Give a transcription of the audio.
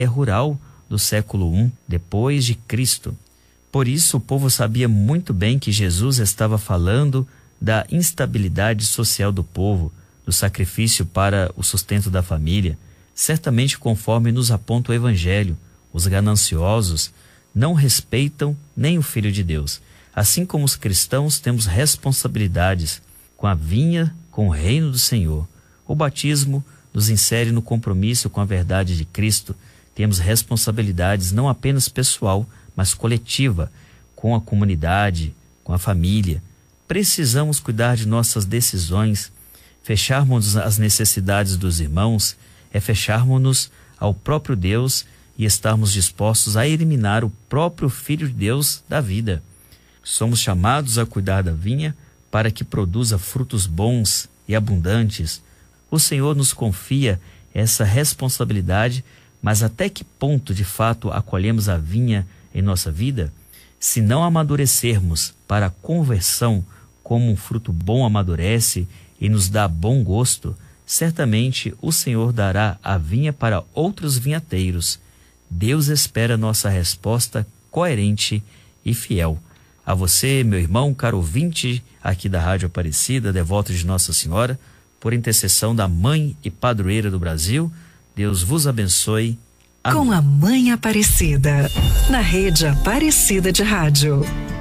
rural do século I depois de Cristo. Por isso, o povo sabia muito bem que Jesus estava falando da instabilidade social do povo, do sacrifício para o sustento da família. Certamente, conforme nos aponta o Evangelho, os gananciosos não respeitam nem o Filho de Deus. Assim como os cristãos temos responsabilidades com a vinha, com o reino do Senhor. O batismo nos insere no compromisso com a verdade de Cristo. Temos responsabilidades não apenas pessoal, mas coletiva, com a comunidade, com a família. Precisamos cuidar de nossas decisões. Fecharmos as necessidades dos irmãos é fecharmos-nos ao próprio Deus e estarmos dispostos a eliminar o próprio Filho de Deus da vida. Somos chamados a cuidar da vinha para que produza frutos bons e abundantes. O Senhor nos confia essa responsabilidade, mas até que ponto de fato acolhemos a vinha em nossa vida? Se não amadurecermos para a conversão como um fruto bom amadurece e nos dá bom gosto, certamente o Senhor dará a vinha para outros vinhateiros. Deus espera nossa resposta coerente e fiel. A você, meu irmão, caro ouvinte aqui da Rádio Aparecida, devoto de Nossa Senhora, por intercessão da Mãe e Padroeira do Brasil, Deus vos abençoe. Amém. Com a Mãe Aparecida, na Rede Aparecida de Rádio.